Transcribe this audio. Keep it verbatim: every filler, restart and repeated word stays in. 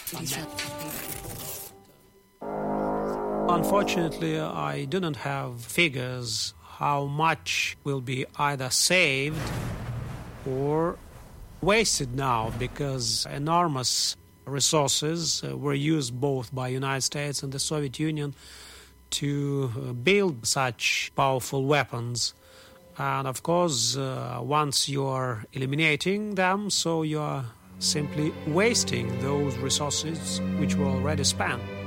Unfortunately, I do not have figures how much will be either saved or wasted now, because enormous resources uh, were used both by United States and the Soviet Union to uh, build such powerful weapons. And of course, uh, once you are eliminating them, so you are simply wasting those resources which were already spent.